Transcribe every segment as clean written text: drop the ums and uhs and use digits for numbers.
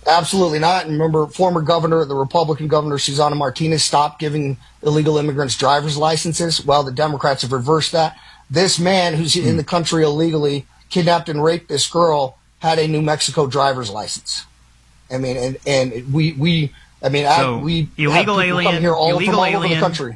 Absolutely not. And remember, former governor, the Republican governor, Susana Martinez, stopped giving illegal immigrants driver's licenses. Well, the Democrats have reversed that. This man who's in the country illegally, kidnapped and raped this girl, had a New Mexico driver's license. I mean, we illegal alien come here all illegal from all alien, over the country.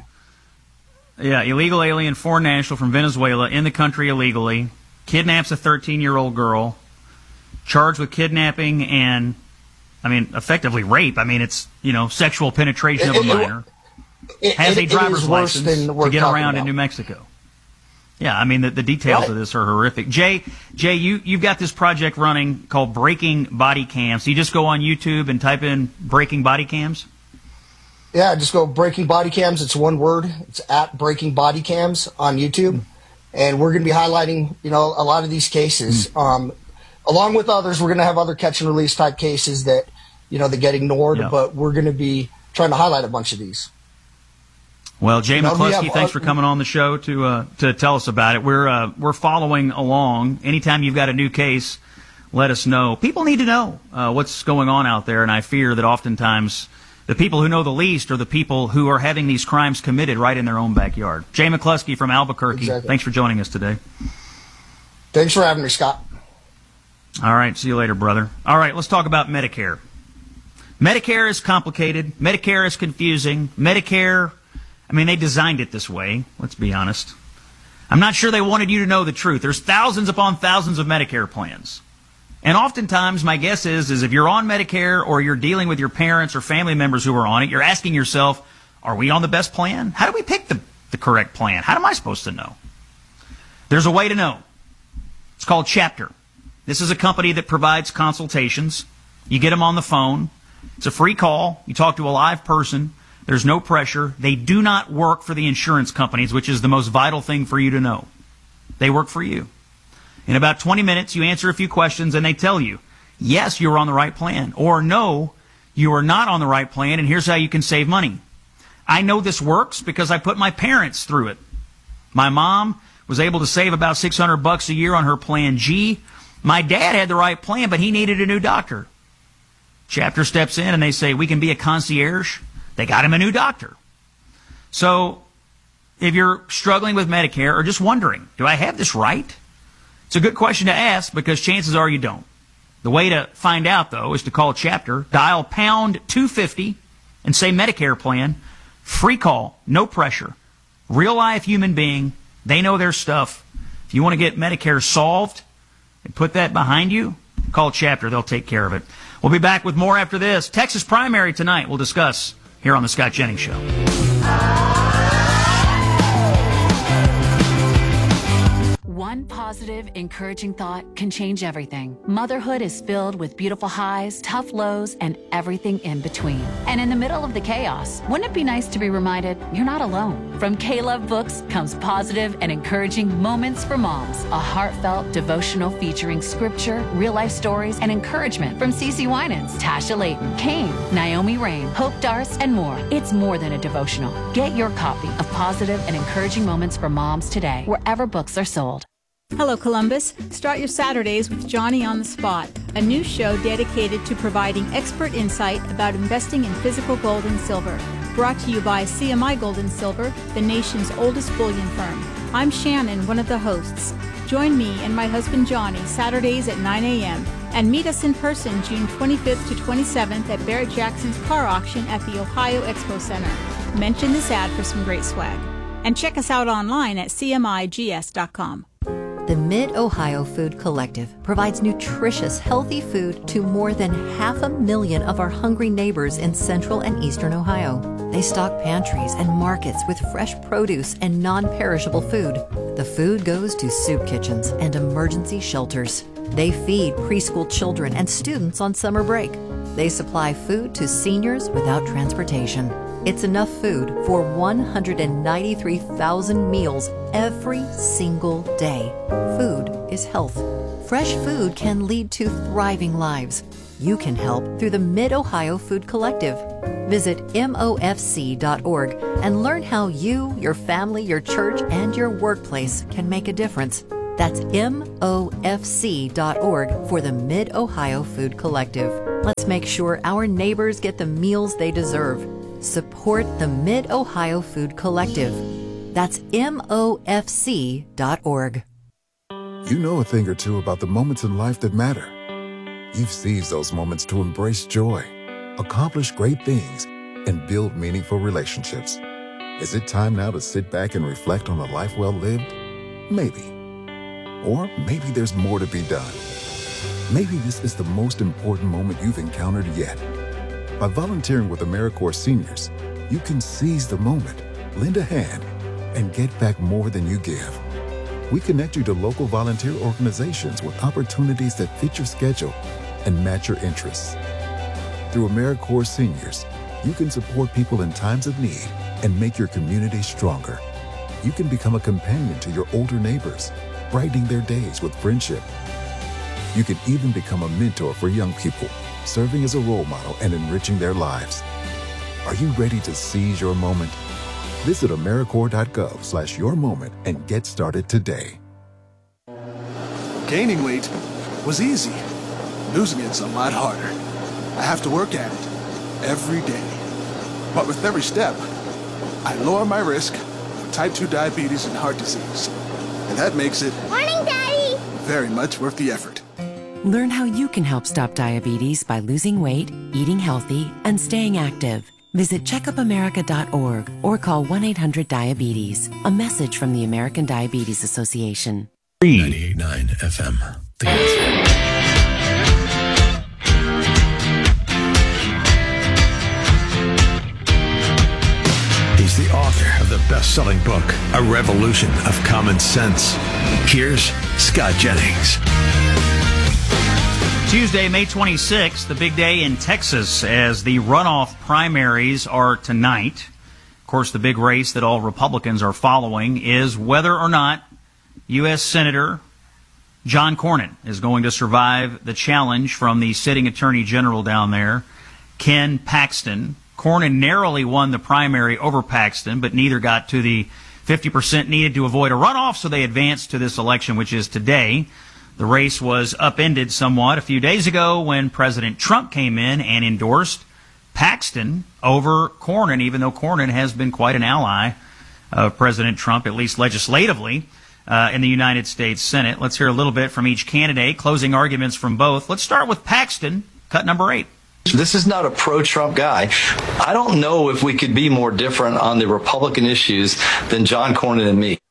Yeah, illegal alien, foreign national from Venezuela in the country illegally, kidnaps a 13-year-old girl, charged with kidnapping and, effectively rape. It's, sexual penetration of a minor. Has a driver's license to get around in New Mexico. Yeah, the details of this are horrific. Jay, you've got this project running called Breaking Body Cams. So you just go on YouTube and type in Breaking Body Cams? Yeah, just go Breaking Body Cams. It's one word. It's at Breaking Body Cams on YouTube. And we're going to be highlighting, a lot of these cases. Along with others, we're going to have other catch and release type cases that, that get ignored, but we're going to be trying to highlight a bunch of these. Well, Jay McCluskey, thanks for coming on the show to tell us about it. We're following along. Anytime you've got a new case, let us know. People need to know what's going on out there, and I fear that oftentimes the people who know the least are the people who are having these crimes committed right in their own backyard. Jay McCluskey from Albuquerque, exactly. Thanks for joining us today. Thanks for having me, Scott. All right, see you later, brother. All right, let's talk about Medicare. Medicare is complicated. Medicare is confusing. Medicare, they designed it this way, let's be honest. I'm not sure they wanted you to know the truth. There's thousands upon thousands of Medicare plans. And oftentimes, my guess is if you're on Medicare or you're dealing with your parents or family members who are on it, you're asking yourself, are we on the best plan? How do we pick the correct plan? How am I supposed to know? There's a way to know. It's called Chapter. This is a company that provides consultations. You get them on the phone. It's a free call. You talk to a live person. There's no pressure. They do not work for the insurance companies, which is the most vital thing for you to know. They work for you. In about 20 minutes, you answer a few questions, and they tell you, yes, you're on the right plan, or no, you are not on the right plan, and here's how you can save money. I know this works because I put my parents through it. My mom was able to save about $600 a year on her Plan G. My dad had the right plan, but he needed a new doctor. Chapter steps in, and they say, we can be a concierge. They got him a new doctor. So if you're struggling with Medicare or just wondering, do I have this right? It's a good question to ask because chances are you don't. The way to find out, though, is to call Chapter, dial pound 250 and say Medicare plan. Free call, no pressure. Real life human being. They know their stuff. If you want to get Medicare solved and put that behind you, call Chapter. They'll take care of it. We'll be back with more after this. Texas primary tonight we'll discuss here on The Scott Jennings Show. One positive, encouraging thought can change everything. Motherhood is filled with beautiful highs, tough lows, and everything in between. And in the middle of the chaos, wouldn't it be nice to be reminded you're not alone? From K-Love Books comes positive and encouraging moments for moms. A heartfelt devotional featuring scripture, real-life stories, and encouragement from CeCe Winans, Tasha Layton, Kane, Naomi Rain, Hope Darst, and more. It's more than a devotional. Get your copy of Positive and Encouraging Moments for Moms today, wherever books are sold. Hello, Columbus. Start your Saturdays with Johnny on the Spot, a new show dedicated to providing expert insight about investing in physical gold and silver. Brought to you by CMI Gold and Silver, the nation's oldest bullion firm. I'm Shannon, one of the hosts. Join me and my husband Johnny Saturdays at 9 a.m. and meet us in person June 25th to 27th at Barrett Jackson's car auction at the Ohio Expo Center. Mention this ad for some great swag. And check us out online at cmigs.com. The Mid-Ohio Food Collective provides nutritious, healthy food to more than 500,000 of our hungry neighbors in central and eastern Ohio. They stock pantries and markets with fresh produce and non-perishable food. The food goes to soup kitchens and emergency shelters. They feed preschool children and students on summer break. They supply food to seniors without transportation. It's enough food for 193,000 meals every single day. Food is health. Fresh food can lead to thriving lives. You can help through the Mid-Ohio Food Collective. Visit MOFC.org and learn how you, your family, your church, and your workplace can make a difference. That's MOFC.org for the Mid-Ohio Food Collective. Let's make sure our neighbors get the meals they deserve. Support the Mid-Ohio Food Collective. That's MOFC.org. You know a thing or two about the moments in life that matter. You've seized those moments to embrace joy, accomplish great things, and build meaningful relationships. Is it time now to sit back and reflect on a life well lived? Maybe. Or maybe there's more to be done. Maybe this is the most important moment you've encountered yet. By volunteering with AmeriCorps Seniors, you can seize the moment, lend a hand, and get back more than you give. We connect you to local volunteer organizations with opportunities that fit your schedule and match your interests. Through AmeriCorps Seniors, you can support people in times of need and make your community stronger. You can become a companion to your older neighbors, brightening their days with friendship. You can even become a mentor for young people, serving as a role model and enriching their lives. Are you ready to seize your moment? Visit AmeriCorps.gov/yourmoment and get started today. Gaining weight was easy. Losing it's a lot harder. I have to work at it every day. But with every step, I lower my risk of type 2 diabetes and heart disease. And that makes it Morning, Daddy! very much worth the effort. Learn how you can help stop diabetes by losing weight, eating healthy, and staying active. Visit checkupamerica.org or call 1-800-DIABETES. A message from the American Diabetes Association. 98.9 FM. The Answer. He's the author of the best-selling book, A Revolution of Common Sense. Here's Scott Jennings. Tuesday, May 26th, the big day in Texas as the runoff primaries are tonight. Of course, the big race that all Republicans are following is whether or not U.S. Senator John Cornyn is going to survive the challenge from the sitting Attorney General down there, Ken Paxton. Cornyn narrowly won the primary over Paxton, but neither got to the 50% needed to avoid a runoff, so they advanced to this election, which is today. The race was upended somewhat a few days ago when President Trump came in and endorsed Paxton over Cornyn, even though Cornyn has been quite an ally of President Trump, at least legislatively, in the United States Senate. Let's hear a little bit from each candidate, closing arguments from both. Let's start with Paxton, cut number 8. This is not a pro-Trump guy. I don't know if we could be more different on the Republican issues than John Cornyn and me.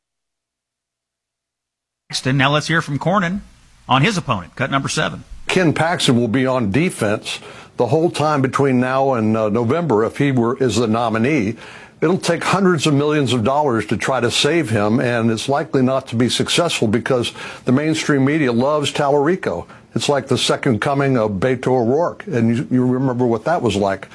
Paxton, now let's hear from Cornyn on his opponent, cut number 7. Ken Paxton will be on defense the whole time between now and November if he is the nominee. It'll take hundreds of millions of dollars to try to save him, and it's likely not to be successful because the mainstream media loves Tallarico. It's like the second coming of Beto O'Rourke, and you remember what that was like.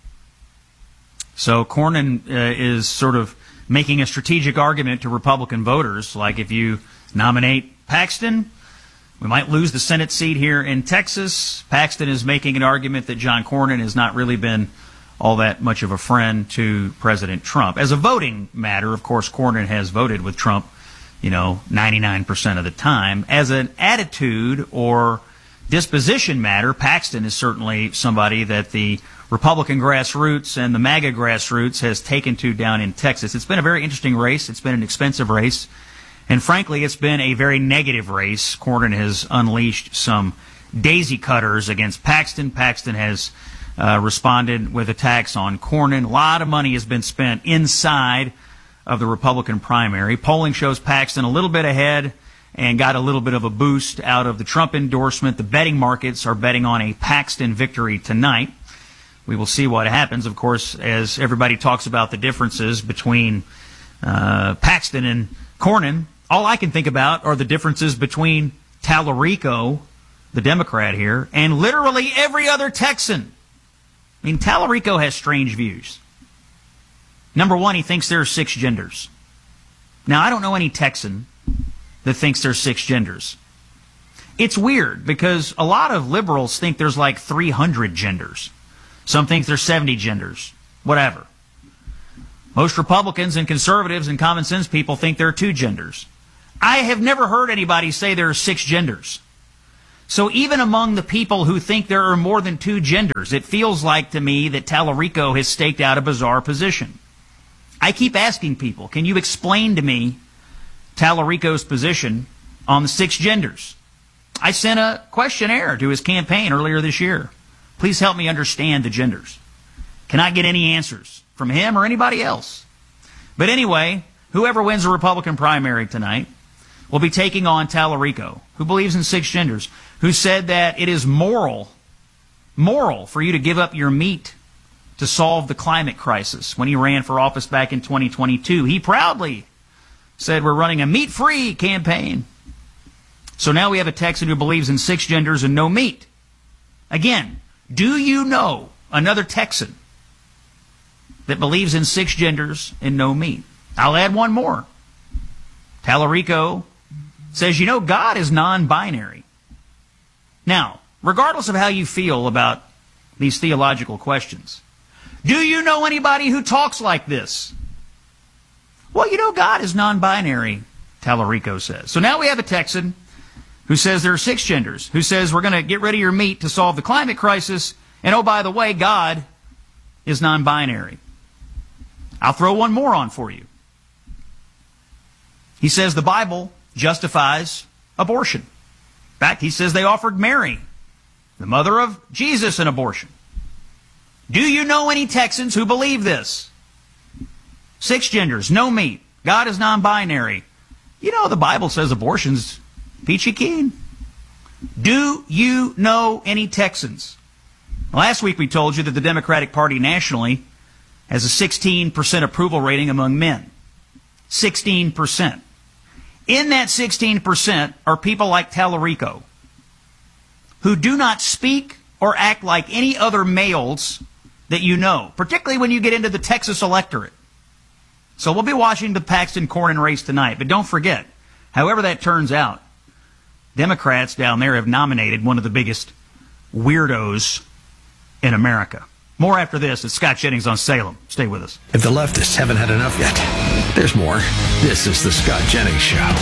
So Cornyn is sort of making a strategic argument to Republican voters, like if you nominate Paxton, we might lose the Senate seat here in Texas. Paxton is making an argument that John Cornyn has not really been all that much of a friend to President Trump. As a voting matter, of course, Cornyn has voted with Trump, 99% of the time. As an attitude or disposition matter, Paxton is certainly somebody that the Republican grassroots and the MAGA grassroots has taken to down in Texas. It's been a very interesting race. It's been an expensive race. And frankly, it's been a very negative race. Cornyn has unleashed some daisy cutters against Paxton. Paxton has responded with attacks on Cornyn. A lot of money has been spent inside of the Republican primary. Polling shows Paxton a little bit ahead and got a little bit of a boost out of the Trump endorsement. The betting markets are betting on a Paxton victory tonight. We will see what happens. Of course, as everybody talks about the differences between Paxton and Cornyn, all I can think about are the differences between Tallarico, the Democrat here, and literally every other Texan. I mean, Tallarico has strange views. Number one, he thinks there are 6 genders. Now, I don't know any Texan that thinks there's 6 genders. It's weird because a lot of liberals think there's like 300 genders. Some think there's 70 genders. Whatever. Most Republicans and conservatives and common sense people think there are 2 genders. I have never heard anybody say there are 6 genders. So even among the people who think there are more than 2 genders, it feels like to me that Tallarico has staked out a bizarre position. I keep asking people, can you explain to me Tallarico's position on the 6 genders? I sent a questionnaire to his campaign earlier this year. Please help me understand the genders. Can I get any answers from him or anybody else? But anyway, whoever wins the Republican primary tonight will be taking on Tallarico, who believes in 6 genders, who said that it is moral for you to give up your meat to solve the climate crisis. When he ran for office back in 2022, he proudly said we're running a meat-free campaign. So now we have a Texan who believes in 6 genders and no meat. Again, do you know another Texan that believes in 6 genders and no meat? I'll add one more. Tallarico says, you know, God is non-binary. Now, regardless of how you feel about these theological questions, do you know anybody who talks like this? Well, you know, God is non-binary, Tallarico says. So now we have a Texan who says there are 6 genders, who says we're going to get rid of your meat to solve the climate crisis, and oh, by the way, God is non-binary. I'll throw one more on for you. He says the Bible justifies abortion. In fact, he says they offered Mary, the mother of Jesus, an abortion. Do you know any Texans who believe this? 6 genders, no meat. God is non-binary. You know, the Bible says abortion's peachy keen. Do you know any Texans? Last week we told you that the Democratic Party nationally has a 16% approval rating among men. 16%. In that 16% are people like Tallarico, who do not speak or act like any other males that you know, particularly when you get into the Texas electorate. So we'll be watching the Paxton Cornyn race tonight, but don't forget, however that turns out, Democrats down there have nominated one of the biggest weirdos in America. More after this. It's Scott Jennings on Salem. Stay with us. If the leftists haven't had enough yet, there's more. This is the Scott Jennings Show.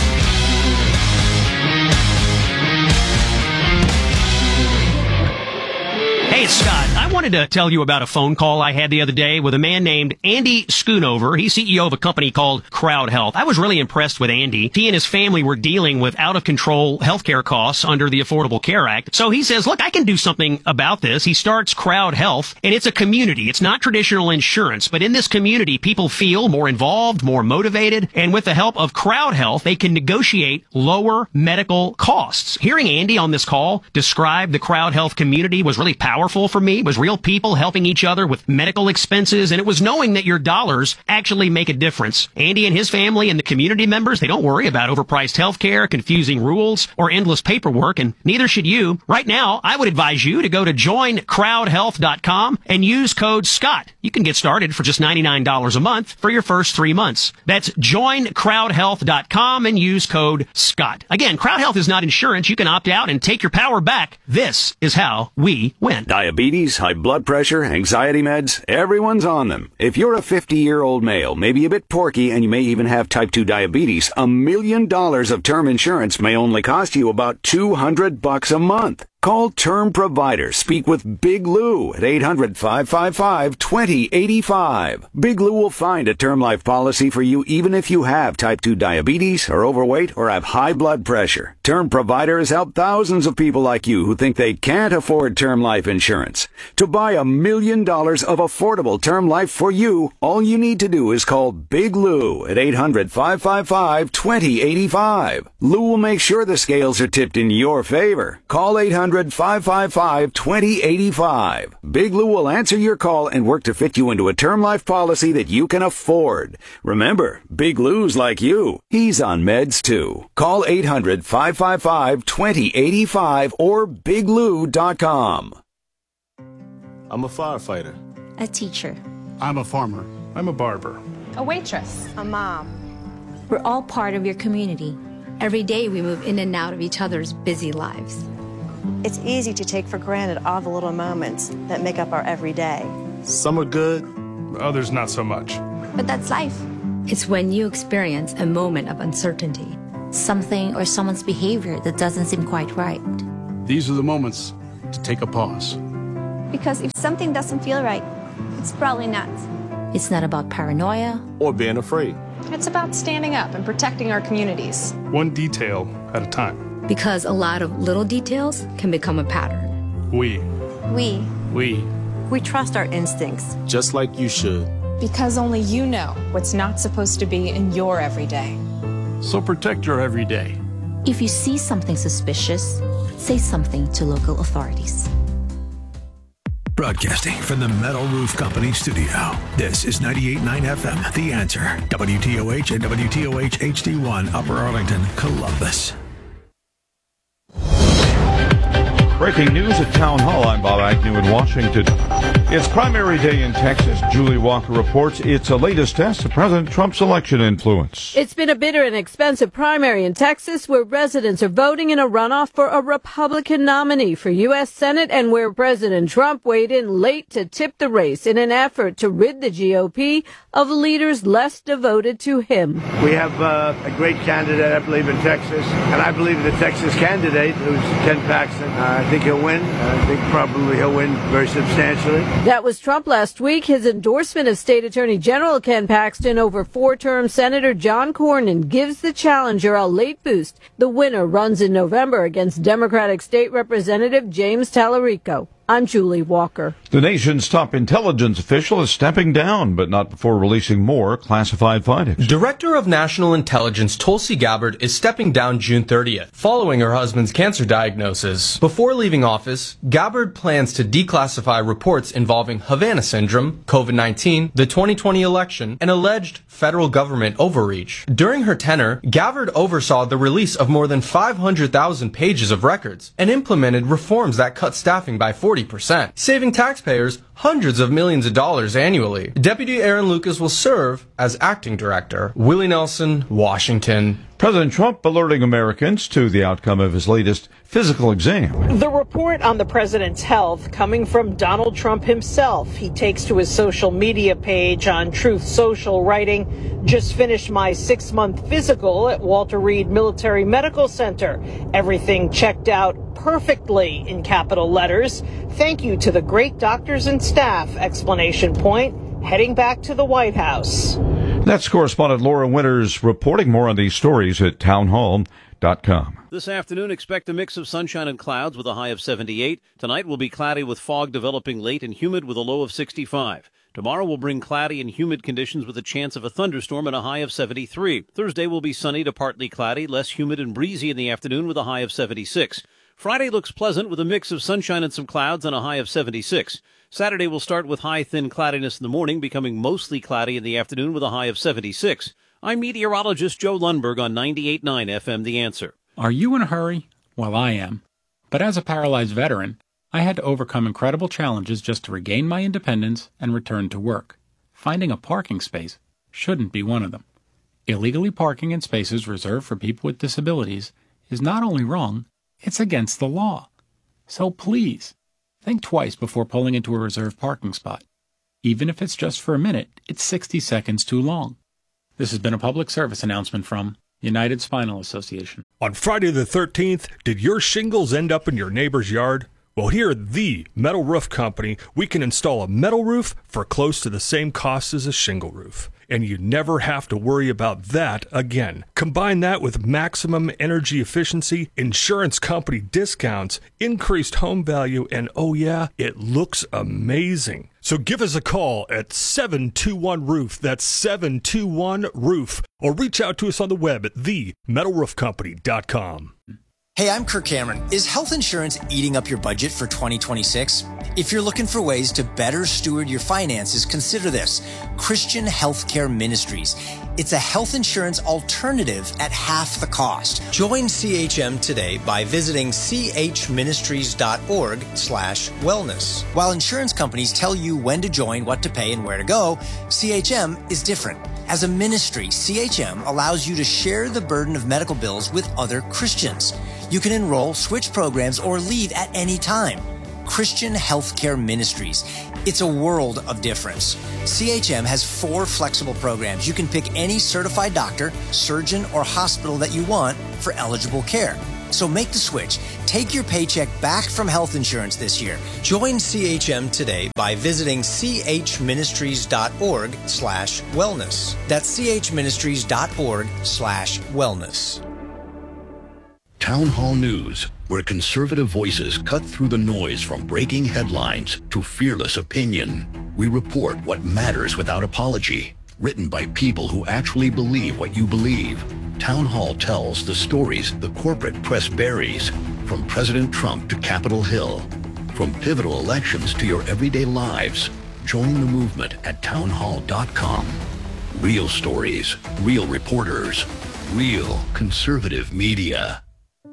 Hey, it's Scott. I wanted to tell you about a phone call I had the other day with a man named Andy Schoonover. He's CEO of a company called Crowd Health. I was really impressed with Andy. He and his family were dealing with out-of-control healthcare costs under the Affordable Care Act. So he says, look, I can do something about this. He starts Crowd Health, and it's a community. It's not traditional insurance, but in this community, people feel more involved, more motivated, and with the help of Crowd Health, they can negotiate lower medical costs. Hearing Andy on this call describe the Crowd Health community was really powerful for me. It was real people helping each other with medical expenses, and it was knowing that your dollars actually make a difference. Andy and his family and the community members, they don't worry about overpriced health care, confusing rules, or endless paperwork, and neither should you. Right now, I would advise you to go to joincrowdhealth.com and use code SCOTT. You can get started for just $99 a month for your first 3 months. That's joincrowdhealth.com and use code SCOTT. Again, Crowd Health is not insurance. You can opt out and take your power back. This is how we win. Diabetes, high blood pressure, anxiety meds, everyone's on them. If you're a 50-year-old male, maybe a bit porky, and you may even have type 2 diabetes, $1 million of term insurance may only cost you about $200 a month. Call Term Provider. Speak with Big Lou at 800-555-2085. Big Lou will find a term life policy for you even if you have type 2 diabetes, are overweight, or have high blood pressure. Term Provider has helped thousands of people like you who think they can't afford term life insurance. To buy $1 million of affordable term life for you, all you need to do is call Big Lou at 800-555-2085. Lou will make sure the scales are tipped in your favor. Call 800-555-2085. Big Lou will answer your call and work to fit you into a term life policy that you can afford. Remember, Big Lou's like you. He's on meds too. Call 800-555-2085 or biglou.com. I'm a firefighter. A teacher. I'm a farmer. I'm a barber. A waitress. A mom. We're all part of your community. Every day we move in and out of each other's busy lives. It's easy to take for granted all the little moments that make up our everyday. Some are good, others not so much. But that's life. It's when you experience a moment of uncertainty. something or someone's behavior that doesn't seem quite right. These are the moments to take a pause. Because if something doesn't feel right, it's probably not. It's not about paranoia Or being afraid. It's about standing up and protecting our communities. One detail at a time. because a lot of little details can become a pattern. We trust our instincts. Just like you should. Because only you know what's not supposed to be in your everyday. So protect your everyday. If you see something suspicious, say something to local authorities. Broadcasting from the Metal Roof Company studio. This is 98.9 FM, The Answer. WTOH and WTOH HD1, Upper Arlington, Columbus. Breaking news at Town Hall. I'm Bob Agnew in Washington. It's primary day in Texas. Julie Walker reports it's a latest test of President Trump's election influence. It's been a bitter and expensive primary in Texas where residents are voting in a runoff for a Republican nominee for U.S. Senate and where President Trump weighed in late to tip the race in an effort to rid the GOP of leaders less devoted to him. We have a great candidate, I believe, in Texas, and I believe the Texas candidate, who's Ken Paxton, I think he'll win. I think probably he'll win very substantially. That was Trump last week. His endorsement of State Attorney General Ken Paxton over four-term Senator John Cornyn gives the challenger a late boost. The winner runs in November against Democratic State Representative James Tallarico. I'm Julie Walker. The nation's top intelligence official is stepping down, but not before releasing more classified findings. Director of National Intelligence Tulsi Gabbard is stepping down June 30th, following her husband's cancer diagnosis. Before leaving office, Gabbard plans to declassify reports involving Havana syndrome, COVID-19, the 2020 election, and alleged federal government overreach. During her tenure, Gabbard oversaw the release of more than 500,000 pages of records and implemented reforms that cut staffing by 40%, saving taxpayers hundreds of millions of dollars annually. Deputy Aaron Lucas will serve as acting director. Willie Nelson, Washington. President Trump alerting Americans to the outcome of his latest physical exam. The report on the president's health coming from Donald Trump himself. He takes to his social media page on Truth Social, writing, "Just finished my 6-month physical at Walter Reed Military Medical Center. Everything checked out perfectly," in capital letters. "Thank you to the great doctors and staff!" Exclamation point. Heading back to the White House. That's correspondent Laura Winters reporting. More on these stories at townhall.com. This afternoon, expect a mix of sunshine and clouds with a high of 78. Tonight will be cloudy with fog developing late and humid with a low of 65. Tomorrow will bring cloudy and humid conditions with a chance of a thunderstorm and a high of 73. Thursday will be sunny to partly cloudy, less humid and breezy in the afternoon with a high of 76. Friday looks pleasant with a mix of sunshine and some clouds and a high of 76. Saturday will start with high, thin cloudiness in the morning, becoming mostly cloudy in the afternoon with a high of 76. I'm meteorologist Joe Lundberg on 98.9 FM The Answer. Are you in a hurry? Well, I am. But as a paralyzed veteran, I had to overcome incredible challenges just to regain my independence and return to work. Finding a parking space shouldn't be one of them. Illegally parking in spaces reserved for people with disabilities is not only wrong, it's against the law. So please, think twice before pulling into a reserved parking spot. Even if it's just for a minute, it's 60 seconds too long. This has been a public service announcement from United Spinal Association. On Friday the 13th, did your shingles end up in your neighbor's yard? Well, here at the Metal Roof Company, we can install a metal roof for close to the same cost as a shingle roof. And you never have to worry about that again. Combine that with maximum energy efficiency, insurance company discounts, increased home value, and oh yeah, it looks amazing. So give us a call at 721-ROOF. That's 721-ROOF. Or reach out to us on the web at themetalroofcompany.com. Hey, I'm Kirk Cameron. Is health insurance eating up your budget for 2026? If you're looking for ways to better steward your finances, consider this: Christian Healthcare Ministries. It's a health insurance alternative at half the cost. Join CHM today by visiting chministries.org/wellness. While insurance companies tell you when to join, what to pay, and where to go, CHM is different. As a ministry, CHM allows you to share the burden of medical bills with other Christians. You can enroll, switch programs, or leave at any time. Christian Healthcare Ministries. It's a world of difference. CHM has 4 flexible programs. You can pick any certified doctor, surgeon, or hospital that you want for eligible care. So make the switch. Take your paycheck back from health insurance this year. Join CHM today by visiting chministries.org/wellness. That's chministries.org/wellness. Town Hall News, where conservative voices cut through the noise from breaking headlines to fearless opinion. We report what matters without apology, written by people who actually believe what you believe. Town Hall tells the stories the corporate press buries, from President Trump to Capitol Hill, from pivotal elections to your everyday lives. Join the movement at townhall.com. Real stories, real reporters, real conservative media.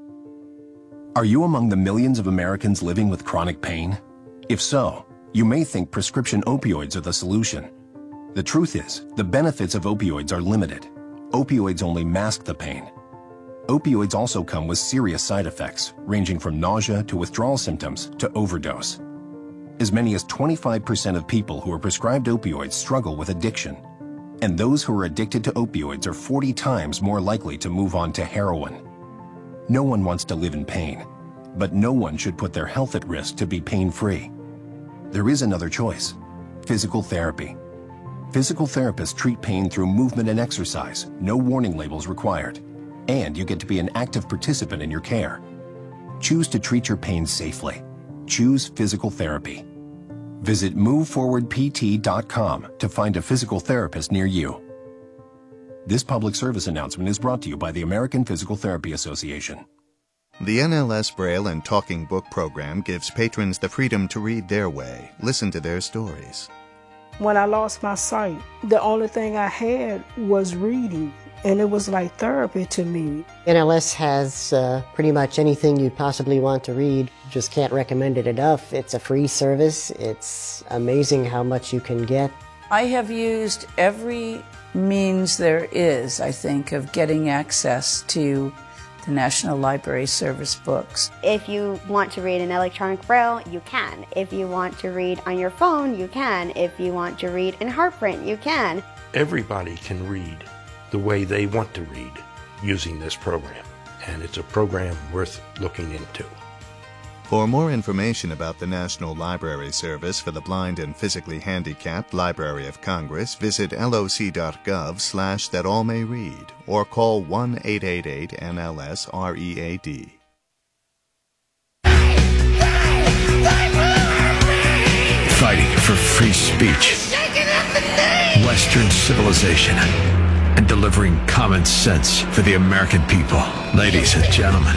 Are you among the millions of Americans living with chronic pain? If so, you may think prescription opioids are the solution. The truth is, the benefits of opioids are limited. Opioids only mask the pain. Opioids also come with serious side effects, ranging from nausea to withdrawal symptoms to overdose. As many as 25% of people who are prescribed opioids struggle with addiction. And those who are addicted to opioids are 40 times more likely to move on to heroin. No one wants to live in pain, but no one should put their health at risk to be pain-free. There is another choice: physical therapy. Physical therapists treat pain through movement and exercise, no warning labels required, and you get to be an active participant in your care. Choose to treat your pain safely. Choose physical therapy. Visit moveforwardpt.com to find a physical therapist near you. This public service announcement is brought to you by the American Physical Therapy Association. The NLS Braille and Talking Book program gives patrons the freedom to read their way, listen to their stories. When I lost my sight, the only thing I had was reading, and it was like therapy to me. NLS has pretty much anything you possibly want to read. Just can't recommend it enough. It's a free service. It's amazing how much you can get. I have used every means there is, I think, of getting access to the National Library Service books. If you want to read in electronic braille, you can. If you want to read on your phone, you can. If you want to read in heartprint, you can. Everybody can read the way they want to read using this program, and it's a program worth looking into. For more information about the National Library Service for the Blind and Physically Handicapped Library of Congress, visit loc.gov/thatallmayread or call 1-888-NLS-READ. Fighting for free speech, Western civilization, and delivering common sense for the American people. Ladies and gentlemen,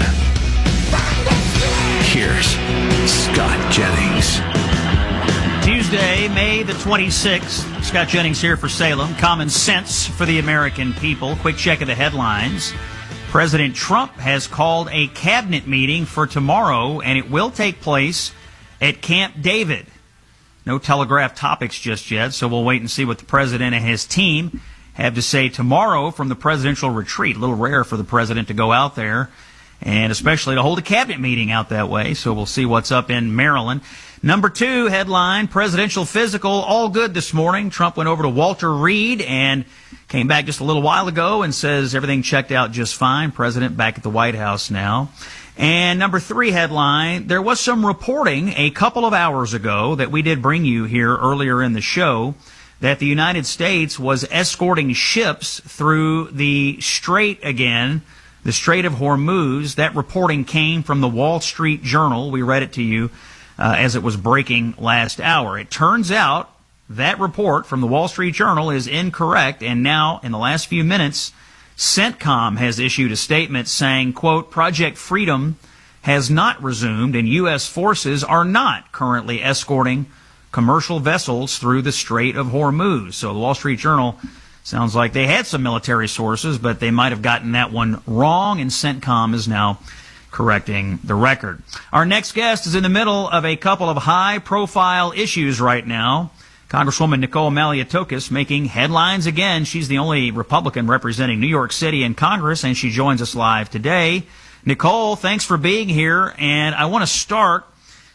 here's Scott Jennings. Tuesday, May the 26th. Scott Jennings here for Salem. Common sense for the American people. Quick check of the headlines. President Trump has called a cabinet meeting for tomorrow, and it will take place at Camp David. No telegraphed topics just yet, so we'll wait and see what the president and his team have to say tomorrow from the presidential retreat. A little rare for the president to go out there, and especially to hold a cabinet meeting out that way. So we'll see what's up in Maryland. Number 2 headline, presidential physical, all good this morning. Trump went over to Walter Reed and came back just a little while ago and says everything checked out just fine. President back at the White House now. And number 3 headline, there was some reporting a couple of hours ago that we did bring you here earlier in the show that the United States was escorting ships through the Strait again, the Strait of Hormuz. That reporting came from the Wall Street Journal. We read it to you as it was breaking last hour. It turns out that report from the Wall Street Journal is incorrect, and now, in the last few minutes, CENTCOM has issued a statement saying, quote, Project Freedom has not resumed, and U.S. forces are not currently escorting commercial vessels through the Strait of Hormuz. So the Wall Street Journal sounds like they had some military sources, but they might have gotten that one wrong, and CENTCOM is now correcting the record. Our next guest is in the middle of a couple of high-profile issues right now. Congresswoman Nicole Malliotakis making headlines again. She's the only Republican representing New York City in Congress, and she joins us live today. Nicole, thanks for being here, and I want to start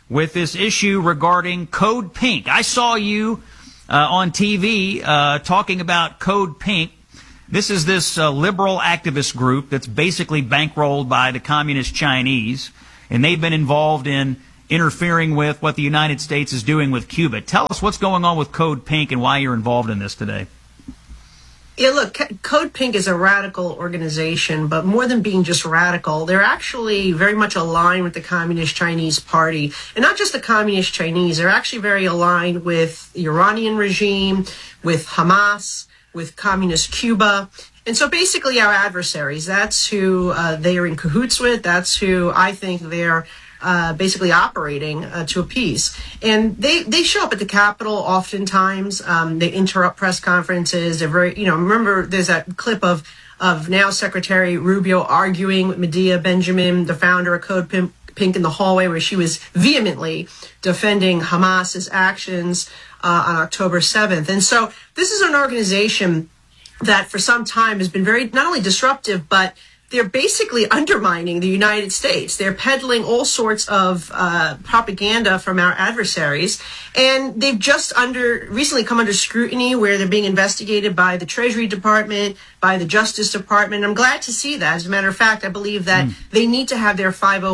with this issue regarding Code Pink. I saw you on TV talking about Code Pink. This is this liberal activist group that's basically bankrolled by the communist Chinese, and they've been involved in interfering with what the United States is doing with Cuba. Tell us what's going on with Code Pink and why you're involved in this today. Yeah, look, Code Pink is a radical organization, but more than being just radical, they're actually very much aligned with the Communist Chinese Party. And not just the Communist Chinese, they're actually very aligned with the Iranian regime, with Hamas, with Communist Cuba. And so basically our adversaries, that's who they are in cahoots with, that's who I think they're basically operating to appease. And they show up at the Capitol oftentimes. They interrupt press conferences. They're very, remember there's that clip of now Secretary Rubio arguing with Medea Benjamin, the founder of Code Pink, in the hallway, where she was vehemently defending Hamas's actions on October 7th. And so this is an organization that for some time has been very, not only disruptive, but they're basically undermining the United States. They're peddling all sorts of propaganda from our adversaries. And they've just recently come under scrutiny where they're being investigated by the Treasury Department, by the Justice Department. I'm glad to see that. As a matter of fact, I believe that they need to have their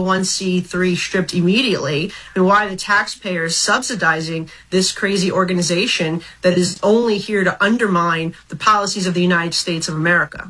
501c3 stripped immediately. And why the taxpayers subsidizing this crazy organization that is only here to undermine the policies of the United States of America.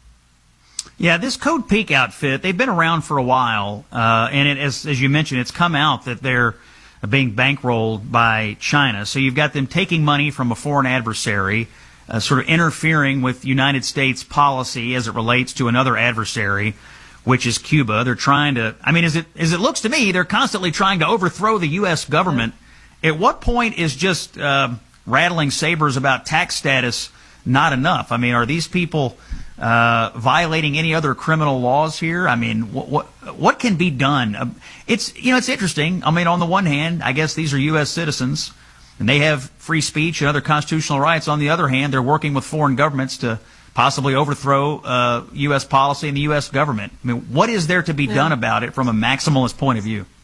Yeah, this Code Pink outfit, they've been around for a while, and as you mentioned, it's come out that they're being bankrolled by China. So you've got them taking money from a foreign adversary, sort of interfering with United States policy as it relates to another adversary, which is Cuba. They're trying to, as it looks to me, they're constantly trying to overthrow the U.S. government. At what point is just rattling sabers about tax status not enough? Are these people violating any other criminal laws here? What can be done? It's interesting. On the one hand, I guess these are U.S. citizens and they have free speech and other constitutional rights. On the other hand, they're working with foreign governments to possibly overthrow U.S. policy and the U.S. government. What is there to be done about it from a maximalist point of view?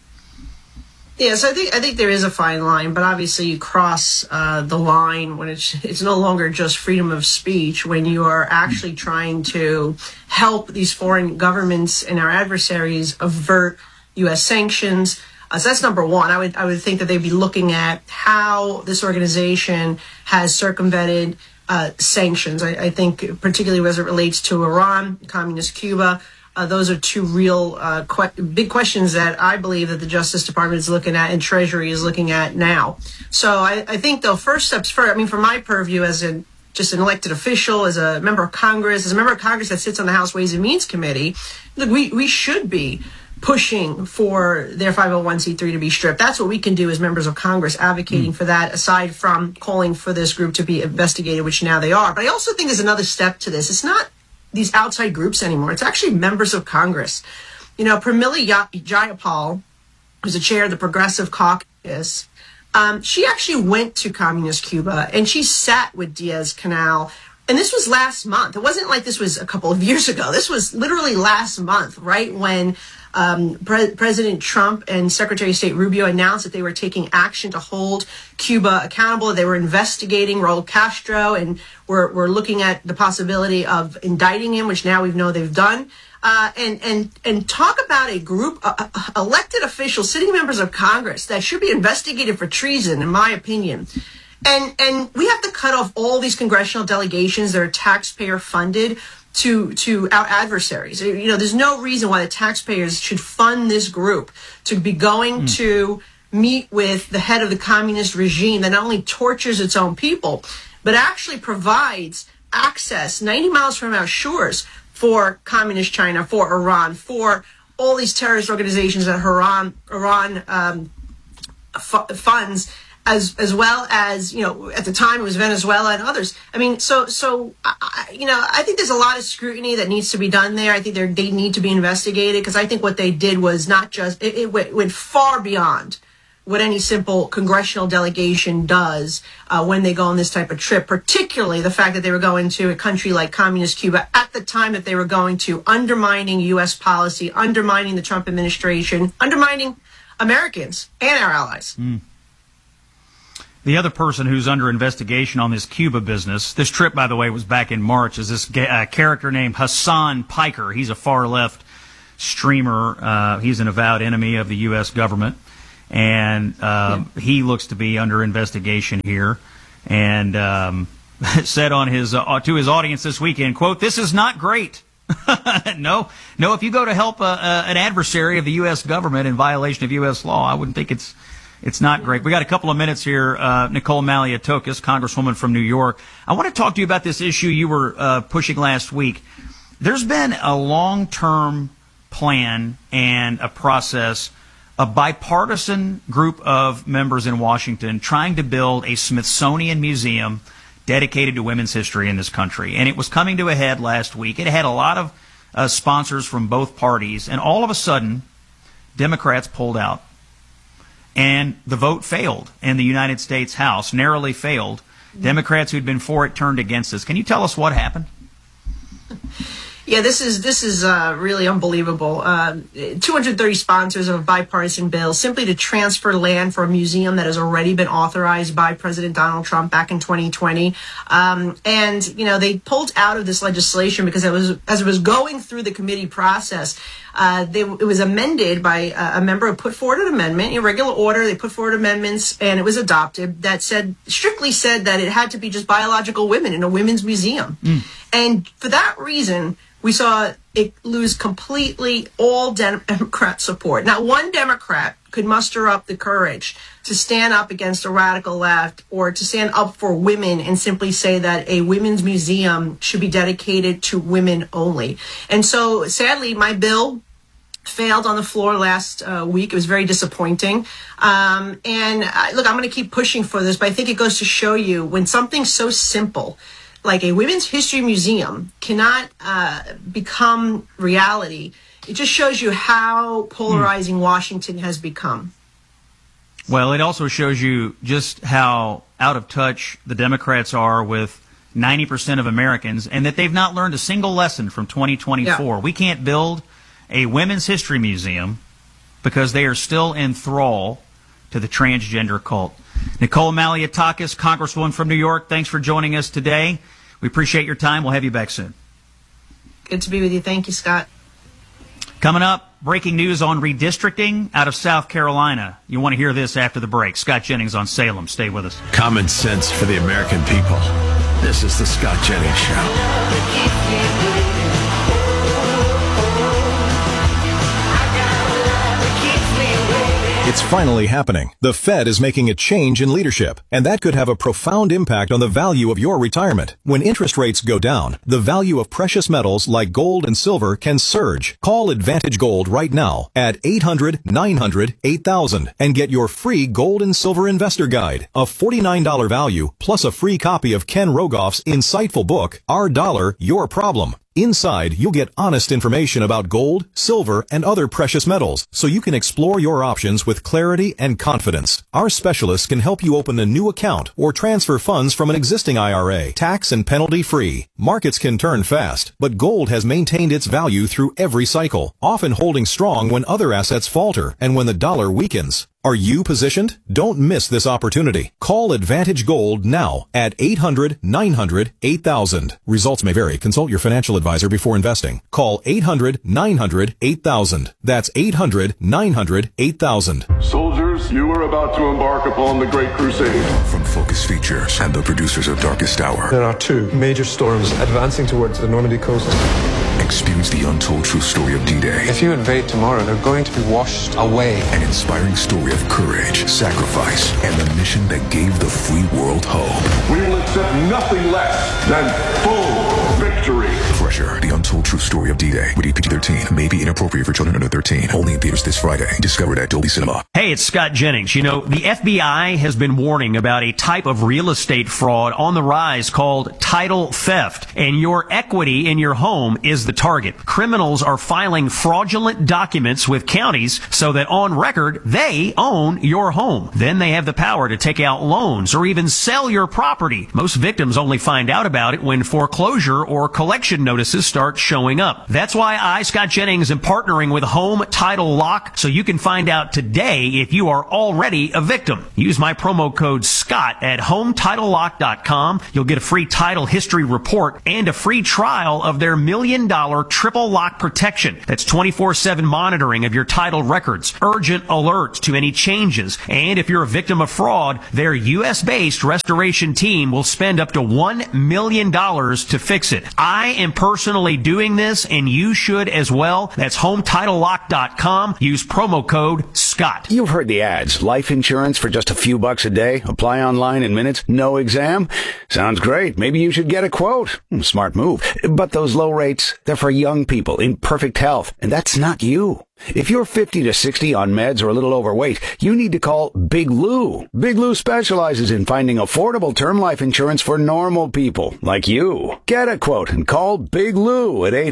Yes, I think there is a fine line, but obviously you cross the line when it's no longer just freedom of speech, when you are actually trying to help these foreign governments and our adversaries avert U.S. sanctions. So that's number one. I would think that they'd be looking at how this organization has circumvented sanctions. I think particularly as it relates to Iran, Communist Cuba. Those are two real big questions that I believe that the Justice Department is looking at and Treasury is looking at now. So I think the first steps first, from my purview as just an elected official, as a member of Congress, that sits on the House Ways and Means Committee, look, we should be pushing for their 501c3 to be stripped. That's what we can do as members of Congress, advocating for that, aside from calling for this group to be investigated, which now they are. But I also think there's another step to this. It's not these outside groups anymore. It's actually members of Congress. Pramila Jayapal, who's the chair of the Progressive Caucus, she actually went to Communist Cuba and she sat with Diaz-Canel. And this was last month. It wasn't like this was a couple of years ago. This was literally last month, right when President Trump and Secretary of State Rubio announced that they were taking action to hold Cuba accountable. They were investigating Raul Castro and were looking at the possibility of indicting him, which now we know they've done. And talk about a group elected officials, sitting members of Congress that should be investigated for treason, in my opinion. And we have to cut off all these congressional delegations that are taxpayer funded to our adversaries. There's no reason why the taxpayers should fund this group to be going to meet with the head of the communist regime that not only tortures its own people, but actually provides access 90 miles from our shores for communist China, for Iran, for all these terrorist organizations that Iran funds, as well as, at the time it was Venezuela and others. I think there's a lot of scrutiny that needs to be done there. I think they need to be investigated, because I think what they did was not just, it went far beyond what any simple congressional delegation does when they go on this type of trip, particularly the fact that they were going to a country like Communist Cuba at the time that they were going to, undermining U.S. policy, undermining the Trump administration, undermining Americans and our allies. The other person who's under investigation on this Cuba business, this trip, by the way, was back in March, is this character named Hassan Piker. He's a far-left streamer. He's an avowed enemy of the U.S. government, and he looks to be under investigation here. And said on his to his audience this weekend, quote, "This is not great." No, if you go to help an adversary of the U.S. government in violation of U.S. law, I wouldn't think it's not great. We got a couple of minutes here. Nicole Malliotakis, Congresswoman from New York. I want to talk to you about this issue you were pushing last week. There's been a long-term plan and a process, a bipartisan group of members in Washington trying to build a Smithsonian museum dedicated to women's history in this country. And it was coming to a head last week. It had a lot of sponsors from both parties. And all of a sudden, Democrats pulled out. And the vote failed in the United States House, narrowly failed. Democrats who'd been for it turned against us. Can you tell us what happened? Yeah, this is really unbelievable. 230 sponsors of a bipartisan bill simply to transfer land for a museum that has already been authorized by President Donald Trump back in 2020. And, you know, they pulled out of this legislation because as it was going through the committee process, it was amended by a member who put forward an amendment in regular order. They put forward amendments, and it was adopted that strictly said that it had to be just biological women in a women's museum. And for that reason, we saw it lose completely all Democrat support. Not one Democrat could muster up the courage to stand up against a radical left or to stand up for women and simply say that a women's museum should be dedicated to women only. And so, sadly, my bill failed on the floor last week. It was very disappointing. Look, I'm going to keep pushing for this, but I think it goes to show you when something so simple like a women's history museum cannot become reality, it just shows you how polarizing Washington has become. Well, it also shows you just how out of touch the Democrats are with 90% of Americans and that they've not learned a single lesson from 2024. Yeah. We can't build a women's history museum because they are still in thrall to the transgender cult. Nicole Malliotakis, Congresswoman from New York, thanks for joining us today. We appreciate your time. We'll have you back soon. Good to be with you. Thank you, Scott. Coming up, breaking news on redistricting out of South Carolina. You want to hear this after the break. Scott Jennings on Salem. Stay with us. Common sense for the American people. This is the Scott Jennings Show. It's finally happening. The Fed is making a change in leadership, and that could have a profound impact on the value of your retirement. When interest rates go down, the value of precious metals like gold and silver can surge. Call Advantage Gold right now at 800-900-8000 and get your free gold and silver investor guide, a $49 value plus a free copy of Ken Rogoff's insightful book, Our Dollar, Your Problem. Inside, you'll get honest information about gold, silver, and other precious metals, so you can explore your options with clarity and confidence. Our specialists can help you open a new account or transfer funds from an existing IRA, tax and penalty free. Markets can turn fast, but gold has maintained its value through every cycle, often holding strong when other assets falter and when the dollar weakens. Are you positioned? Don't miss this opportunity. Call Advantage Gold now at 800-900-8000. Results may vary. Consult your financial advisor before investing. Call 800-900-8000. That's 800-900-8000. Soldiers, you are about to embark upon the Great Crusade. From Focus Features and the producers of Darkest Hour. There are two major storms advancing towards the Normandy coast. Experience the untold true story of D-Day. If you invade tomorrow, they're going to be washed away. An inspiring story of courage, sacrifice, and the mission that gave the free world hope. We will accept nothing less than full victory. Crusher, the untold true story of D-Day. Rated PG-13. May be inappropriate for children under 13. Only in theaters this Friday. Discovered at Dolby Cinema. Hey, it's Scott Jennings. You know, the FBI has been warning about a type of real estate fraud on the rise called title theft. And your equity in your home is the target. Criminals are filing fraudulent documents with counties so that on record they own your home. Then they have the power to take out loans or even sell your property. Most victims only find out about it when foreclosure or collection notice notices start showing up. That's why I, Scott Jennings, am partnering with Home Title Lock so you can find out today if you are already a victim. Use my promo code SCOTT at HomeTitleLock.com. You'll get a free title history report and a free trial of their $1 million triple lock protection. That's 24/7 monitoring of your title records, urgent alerts to any changes, and if you're a victim of fraud, their U.S.-based restoration team will spend up to $1 million to fix it. I am personally doing this, and you should as well. That's HomeTitleLock.com. Use promo code SCOTT. You've heard the ads. Life insurance for just a few bucks a day. Apply online in minutes. No exam. Sounds great. Maybe you should get a quote. Smart move. But those low rates, they're for young people in perfect health. And that's not you. If you're 50 to 60 on meds or a little overweight, you need to call Big Lou. Big Lou specializes in finding affordable term life insurance for normal people like you. Get a quote and call Big Lou at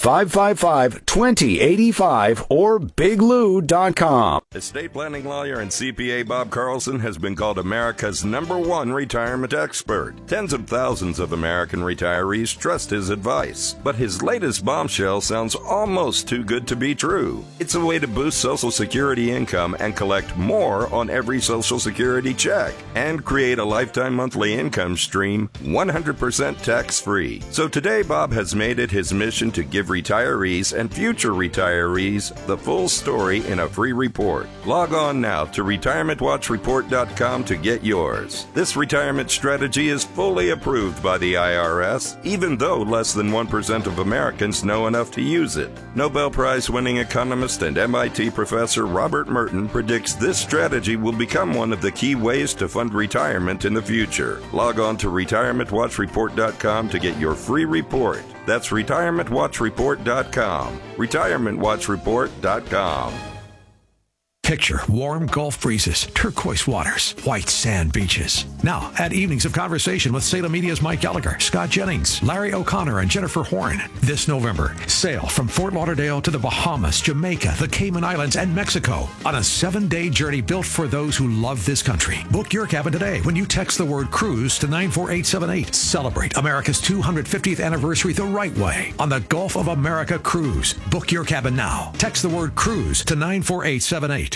800-555-2085 or biglou.com. Estate planning lawyer and CPA Bob Carlson has been called America's #1 retirement expert. Tens of thousands of American retirees trust his advice. But his latest bombshell sounds almost too good to be true. It's a way to boost Social Security income and collect more on every Social Security check and create a lifetime monthly income stream 100% tax-free. So today, Bob has made it his mission to give retirees and future retirees the full story in a free report. Log on now to retirementwatchreport.com to get yours. This retirement strategy is fully approved by the IRS, even though less than 1% of Americans know enough to use it. Nobel Prize-winning economist and MIT professor Robert Merton predicts this strategy will become one of the key ways to fund retirement in the future. Log on to retirementwatchreport.com to get your free report. That's retirementwatchreport.com. retirementwatchreport.com. Picture warm Gulf breezes, turquoise waters, white sand beaches. Now, at Evenings of Conversation with Salem Media's Mike Gallagher, Scott Jennings, Larry O'Connor, and Jennifer Horn. This November, sail from Fort Lauderdale to the Bahamas, Jamaica, the Cayman Islands, and Mexico on a 7-day journey built for those who love this country. Book your cabin today when you text the word cruise to 94878. Celebrate America's 250th anniversary the right way on the Gulf of America Cruise. Book your cabin now. Text the word cruise to 94878.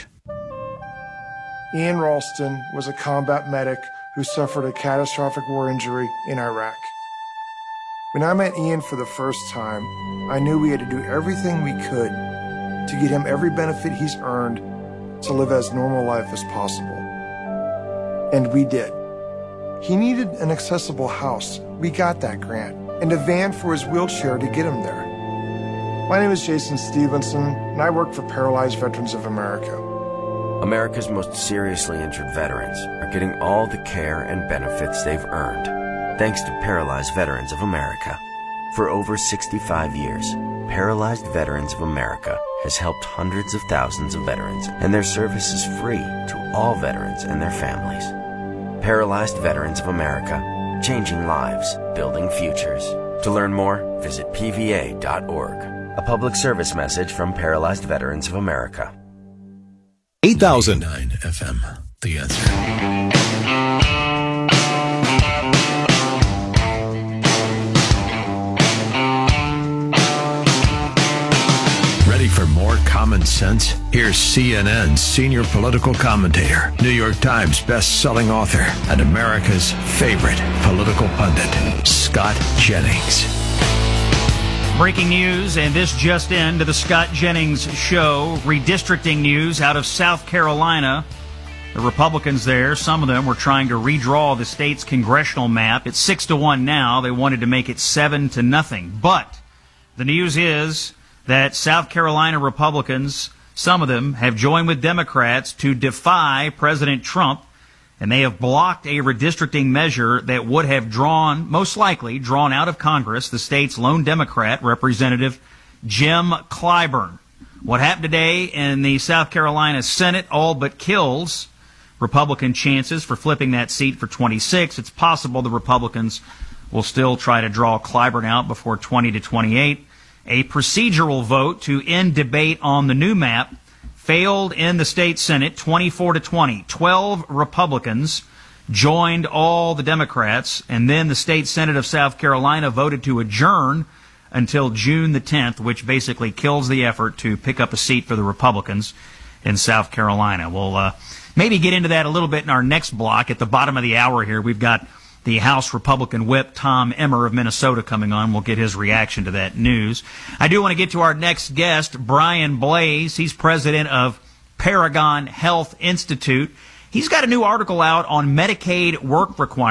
Ian Ralston was a combat medic who suffered a catastrophic war injury in Iraq. When I met Ian for the first time, I knew we had to do everything we could to get him every benefit he's earned to live as normal life as possible. And we did. He needed an accessible house. We got that grant. And a van for his wheelchair to get him there. My name is Jason Stevenson, and I work for Paralyzed Veterans of America. America's most seriously injured veterans are getting all the care and benefits they've earned, thanks to Paralyzed Veterans of America. For over 65 years, Paralyzed Veterans of America has helped hundreds of thousands of veterans, and their service is free to all veterans and their families. Paralyzed Veterans of America, changing lives, building futures. To learn more, visit pva.org. A public service message from Paralyzed Veterans of America. 8009 FM, The Answer. Ready for more common sense? Here's CNN's senior political commentator, New York Times best-selling author, and America's favorite political pundit, Scott Jennings. Breaking news, and this just into the Scott Jennings Show. Redistricting news out of South Carolina. The Republicans there, some of them were trying to redraw the state's congressional map. It's 6-1 now. They wanted to make it 7-0. But the news is that South Carolina Republicans, some of them, have joined with Democrats to defy President Trump, and they have blocked a redistricting measure that would have most likely drawn out of Congress the state's lone Democrat, Representative Jim Clyburn. What happened today in the South Carolina Senate all but kills Republican chances for flipping that seat for 26. It's possible the Republicans will still try to draw Clyburn out before 20-28. A procedural vote to end debate on the new map failed in the state Senate 24-20. 12 Republicans joined all the Democrats, and then the state Senate of South Carolina voted to adjourn until June the 10th, which basically kills the effort to pick up a seat for the Republicans in South Carolina. We'll maybe get into that a little bit in our next block. At the bottom of the hour here, we've got the House Republican whip, Tom Emmer of Minnesota, coming on. We'll get his reaction to that news. I do want to get to our next guest, Brian Blase. He's president of Paragon Health Institute. He's got a new article out on Medicaid work requirements.